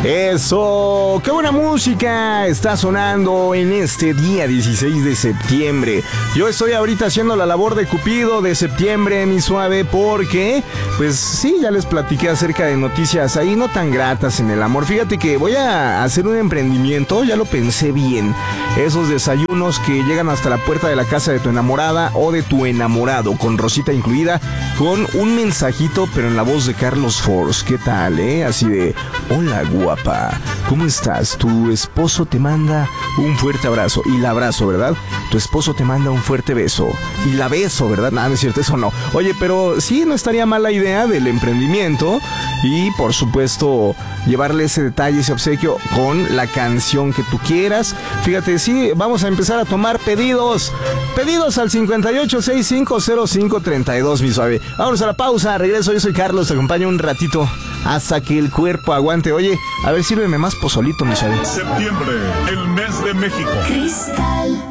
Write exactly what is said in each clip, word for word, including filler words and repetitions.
Eso, qué buena música está sonando en este día dieciséis de septiembre. Yo estoy ahorita haciendo la labor de Cupido de septiembre, mi suave, porque, pues sí, ya les platiqué acerca de noticias ahí no tan gratas en el amor. Fíjate que voy a hacer un emprendimiento, ya lo pensé bien. Esos desayunos que llegan hasta la puerta de la casa de tu enamorada o de tu enamorado, con rosita incluida, con un mensajito, pero en la voz de Carlos Force. ¿Qué tal, eh? Así de, hola guapa, ¿cómo estás? Tu esposo te manda un fuerte abrazo. Y la abrazo, ¿verdad? Tu esposo te manda un fuerte beso. Y la beso, ¿verdad? Nada, no es cierto, eso no. Oye, pero sí, no estaría mal la idea del emprendimiento. Y, por supuesto, llevarle ese detalle, ese obsequio con la canción que tú quieras. Fíjate, sí, vamos a empezar a tomar pedidos. Pedidos al cincuenta y ocho sesenta y cinco cero cinco treinta y dos, mi suave. Vámonos a la pausa, regreso, yo soy Carlos, te acompaño un ratito hasta que el cuerpo aguante. Oye, a ver, sírveme más pozolito, mi suave. Septiembre, el mes de México. Cristal.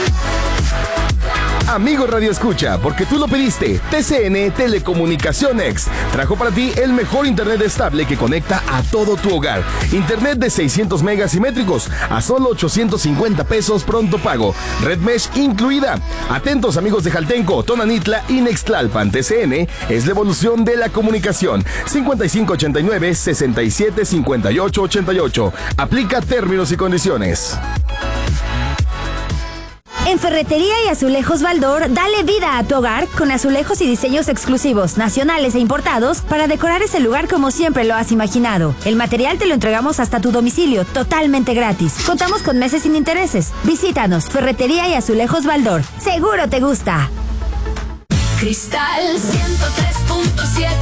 Amigo Radio Escucha, porque tú lo pediste, T C N Telecomunicaciones trajo para ti el mejor internet estable que conecta a todo tu hogar. Internet de seiscientos megas simétricos a solo ochocientos cincuenta pesos pronto pago. Red Mesh incluida. Atentos amigos de Jaltenco, Tonanitla y Nextlalpan. T C N es la evolución de la comunicación. cincuenta y cinco ochenta y nueve sesenta y siete cincuenta y ocho ochenta y ocho. Aplica términos y condiciones. En Ferretería y Azulejos Baldor, dale vida a tu hogar con azulejos y diseños exclusivos, nacionales e importados para decorar ese lugar como siempre lo has imaginado. El material te lo entregamos hasta tu domicilio, totalmente gratis. Contamos con meses sin intereses. Visítanos, Ferretería y Azulejos Baldor. Seguro te gusta. Cristal ciento tres punto siete.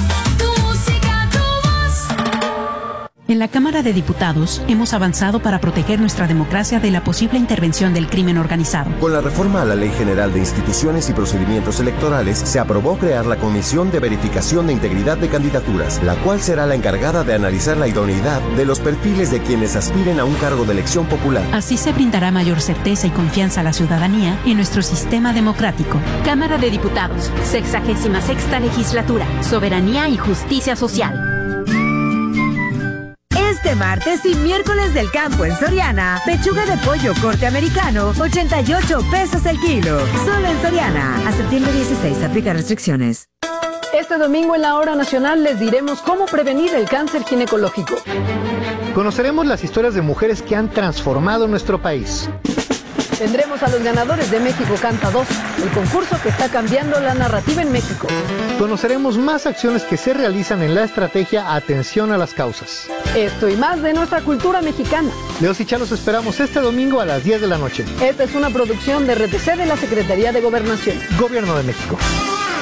En la Cámara de Diputados hemos avanzado para proteger nuestra democracia de la posible intervención del crimen organizado. Con la reforma a la Ley General de Instituciones y Procedimientos Electorales, se aprobó crear la Comisión de Verificación de Integridad de Candidaturas, la cual será la encargada de analizar la idoneidad de los perfiles de quienes aspiren a un cargo de elección popular. Así se brindará mayor certeza y confianza a la ciudadanía en nuestro sistema democrático. Cámara de Diputados, sexagésima sexta legislatura, Soberanía y Justicia Social. Este martes y miércoles del campo en Soriana, pechuga de pollo corte americano, ochenta y ocho pesos el kilo. Solo en Soriana. A septiembre dieciséis, aplica restricciones. Este domingo en la Hora Nacional les diremos cómo prevenir el cáncer ginecológico. Conoceremos las historias de mujeres que han transformado nuestro país. Tendremos a los ganadores de México Canta dos, el concurso que está cambiando la narrativa en México. Conoceremos más acciones que se realizan en la estrategia Atención a las Causas. Esto y más de nuestra cultura mexicana. Leos y Chá los esperamos este domingo a las diez de la noche. Esta es una producción de R T C de la Secretaría de Gobernación. Gobierno de México.